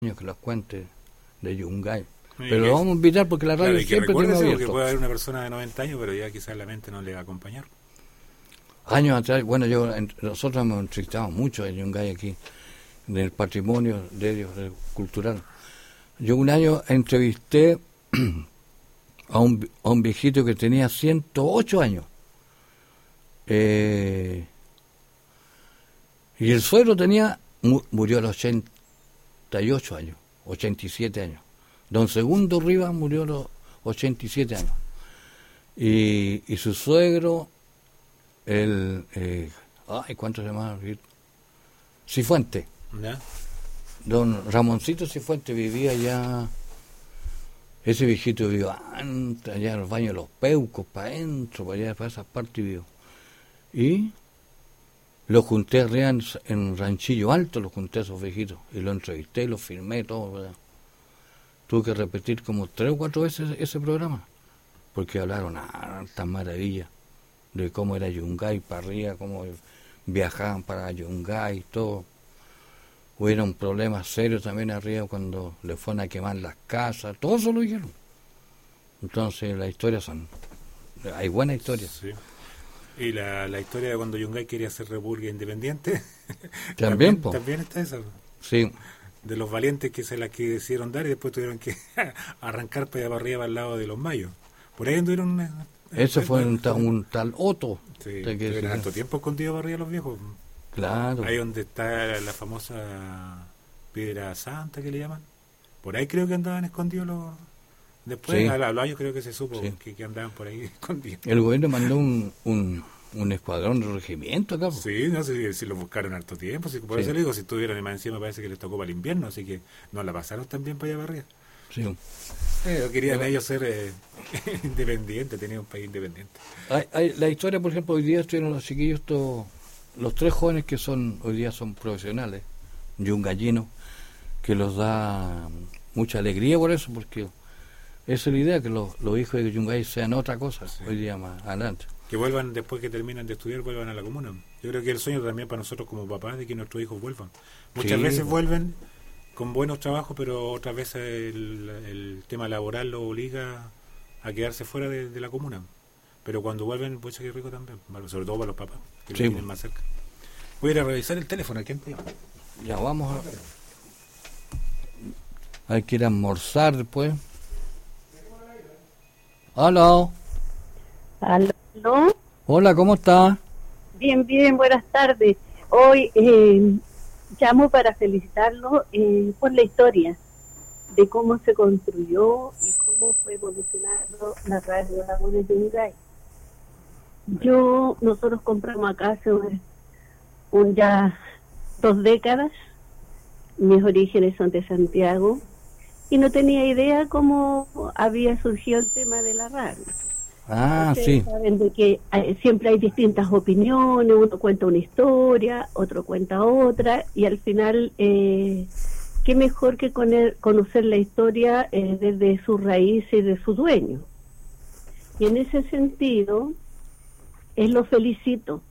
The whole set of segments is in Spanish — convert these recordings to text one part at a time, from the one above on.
que los cuente de Yungay. Pero lo vamos a invitar porque la radio siempre tiene abierto. Porque puede haber una persona de 90 años, pero ya quizás la mente no le va a acompañar. Años atrás, bueno, nosotros hemos entrevistado mucho de Yungay aquí, del patrimonio de ellos, cultural. Yo un año entrevisté a un viejito que tenía 108 años. Y el suegro murió a los 88 años, 87 años. Don Segundo Rivas murió a los 87 años. Y su suegro, ¿cuánto se llamaba? Cifuentes. ¿Ya? Don Ramoncito Cifuentes vivía allá. Ese viejito vivió antes, allá en los baños de los Peucos, para adentro, para allá, para esas partes vivió. Y lo junté arriba en Ranchillo Alto, lo junté a esos viejitos, y lo entrevisté, lo filmé, todo, ¿verdad? Tuve que repetir como 3 o 4 veces ese programa, porque hablaron tan maravillas de cómo era Yungay para arriba, cómo viajaban para Yungay, todo. Hubieron problemas serios también arriba cuando le fueron a quemar las casas, todo eso lo dijeron. Entonces las historias hay buenas historias. Sí. Y la historia de cuando Yungay quería ser república independiente, también está esa. Sí. De los valientes que se la quisieron dar y después tuvieron que arrancar para allá para arriba, para el lado de los mayos. Por ahí anduvieron... Ese fue un tal Otto. Sí, tuvieron tanto tiempo escondido para arriba los viejos. Claro. Ahí donde está la famosa Piedra Santa que le llaman. Por ahí creo que andaban escondidos los... Después, sí. A los años creo que se supo que andaban por ahí escondidos. El gobierno mandó un escuadrón de regimiento acá. Sí, no sé si lo buscaron harto tiempo. Por eso le digo, si estuvieron más encima parece que les tocó para el invierno, así que no la pasaron tan bien para allá para arriba. Sí. Querían ellos ser independientes, tenían un país independiente. La historia, por ejemplo, hoy día estuvieron los chiquillos, los 3 jóvenes que hoy día son profesionales, yungallinos, que los da mucha alegría por eso, porque esa es la idea, que los hijos de Yungay sean otra cosa, hoy día más adelante. Que vuelvan, después que terminan de estudiar, vuelvan a la comuna. Yo creo que el sueño también para nosotros como papás de que nuestros hijos vuelvan. Muchas veces vuelven con buenos trabajos, pero otras veces el tema laboral lo obliga a quedarse fuera de la comuna. Pero cuando vuelven, pues qué rico también, sobre todo para los papás, que lo tienen más cerca. Voy a ir a revisar el teléfono. ¿Quién pide? Ya vamos a ver. Hay que ir a almorzar después. ¿Aló? ¿Aló? Hola, ¿cómo estás? Bien, buenas tardes. Hoy llamo para felicitarlo por la historia de cómo se construyó y cómo fue evolucionando la radio Laguna de Yungay. Nosotros compramos acá hace ya 2 décadas. Mis orígenes son de Santiago y no tenía idea cómo había surgido el tema de la radio. Ustedes saben de que siempre hay distintas opiniones, uno cuenta una historia, otro cuenta otra, y al final, qué mejor que conocer la historia desde sus raíces y de su dueño. Y en ese sentido, lo felicito,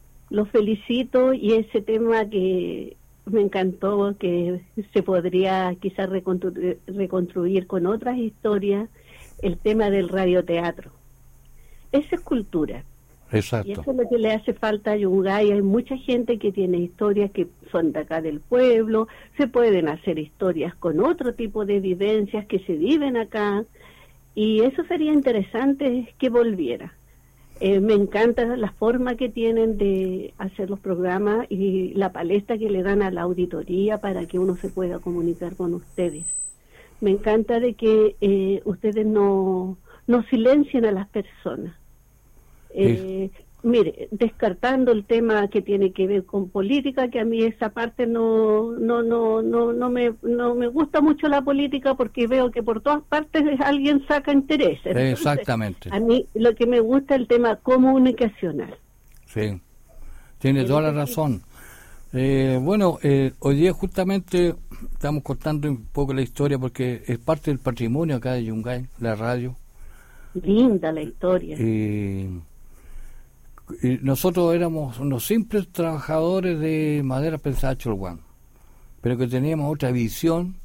y ese tema que me encantó, que se podría quizás reconstruir con otras historias, el tema del radioteatro. Esa es cultura. Exacto. Y eso es lo que le hace falta a Yungay. Hay mucha gente que tiene historias que son de acá del pueblo, se pueden hacer historias con otro tipo de vivencias que se viven acá, y eso sería interesante que volviera. Me encanta la forma que tienen de hacer los programas y la palestra que le dan a la auditoría para que uno se pueda comunicar con ustedes. Me encanta de que ustedes no silencien a las personas. Mire, descartando el tema que tiene que ver con política, que a mí esa parte no me gusta mucho la política, porque veo que por todas partes alguien saca intereses. Entonces, exactamente. A mí lo que me gusta es el tema comunicacional. Sí, tiene toda la razón. Hoy día justamente estamos contando un poco la historia porque es parte del patrimonio acá de Yungay, la radio. Linda la historia. Y nosotros éramos unos simples trabajadores de madera pensada Cholguán, pero que teníamos otra visión